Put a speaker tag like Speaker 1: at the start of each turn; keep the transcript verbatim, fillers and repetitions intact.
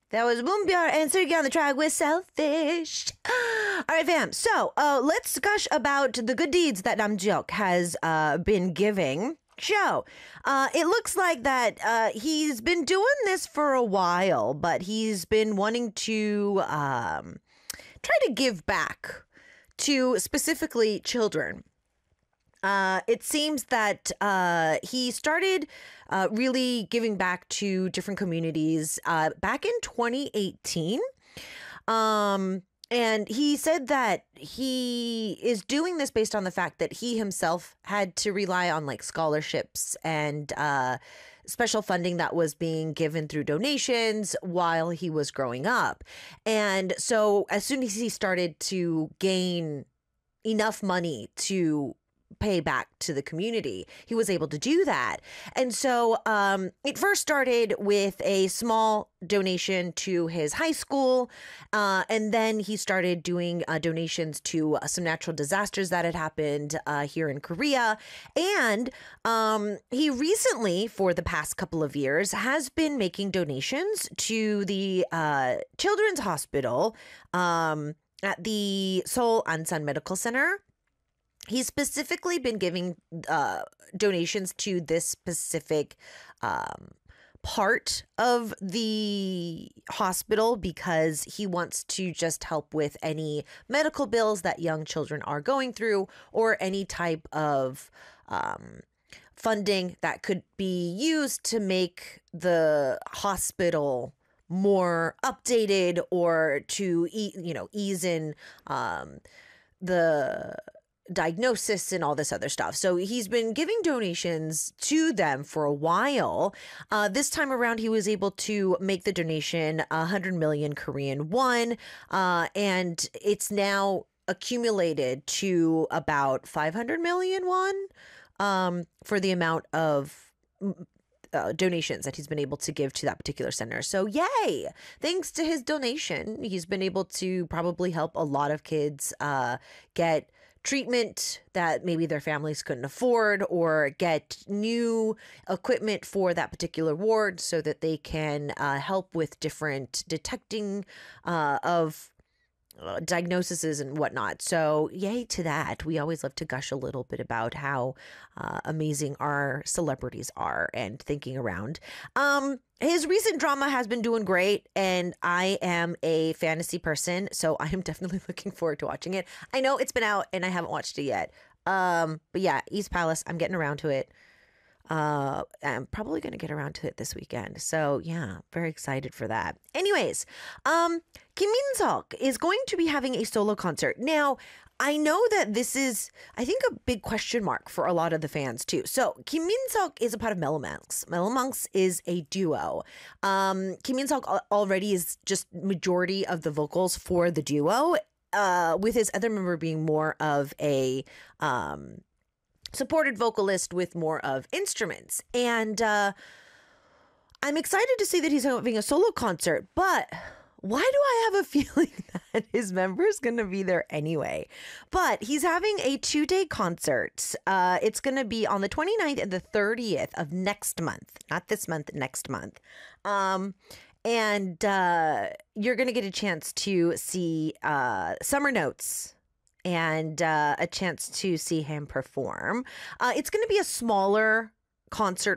Speaker 1: That was Boombiar and Sergey on the track with Selfish. All right, fam. So uh, let's gush about the good deeds that Namjook has uh, been giving. Joe, uh, it looks like that uh, he's been doing this for a while, but he's been wanting to um, try to give back to specifically children. Uh, it seems that uh, he started uh, really giving back to different communities uh, back in twenty eighteen. Um, and he said that he is doing this based on the fact that he himself had to rely on like scholarships and uh, special funding that was being given through donations while he was growing up. And so as soon as he started to gain enough money to pay back to the community, he was able to do that. And so um, it first started with a small donation to his high school. Uh, and then he started doing uh, donations to uh, some natural disasters that had happened uh, here in Korea. And um, he recently, for the past couple of years, has been making donations to the uh, Children's Hospital um, at the Seoul Ansan Medical Center. He's specifically been giving uh, donations to this specific um, part of the hospital because he wants to just help with any medical bills that young children are going through or any type of um, funding that could be used to make the hospital more updated or to, e- you know, ease in um, the diagnosis and all this other stuff. So he's been giving donations to them for a while. Uh, this time around, he was able to make the donation one hundred million Korean won, uh, and it's now accumulated to about five hundred million won um, for the amount of Uh, donations that he's been able to give to that particular center. So yay! Thanks to his donation, he's been able to probably help a lot of kids uh, get treatment that maybe their families couldn't afford or get new equipment for that particular ward so that they can uh, help with different detecting uh, of Uh, diagnoses and whatnot. So yay to that. We always love to gush a little bit about how uh, amazing our celebrities are and thinking around. Um, his recent drama has been doing great, and I am a fantasy person, so I am definitely looking forward to watching it. I know it's been out and I haven't watched it yet. Um, but yeah, East Palace, I'm getting around to it. Uh, I'm probably going to get around to it this weekend. So yeah, very excited for that. Anyways, um, Kim Min-seok is going to be having a solo concert. Now, I know that this is, I think, a big question mark for a lot of the fans too. So Kim Min-seok is a part of Mellow Monks. Mellow Monks is a duo. Um, Kim Min-seok al- already is just majority of the vocals for the duo, uh, with his other member being more of a, um, supported vocalist with more of instruments. And uh, I'm excited to see that he's having a solo concert, but why do I have a feeling that his member is going to be there anyway? But he's having a two-day concert. Uh, it's going to be on the twenty-ninth and the thirtieth of next month. Not this month, next month. Um, and uh, you're going to get a chance to see uh, Summer Notes and uh, a chance to see him perform. Uh, it's going to be a smaller concert